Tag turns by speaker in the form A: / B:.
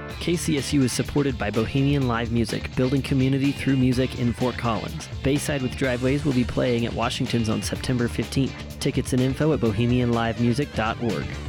A: KCSU is supported by Bohemian Live Music, building community through music in Fort Collins. Bayside with Driveways will be playing at Washington's on September 15th. Tickets and info at bohemianlivemusic.org.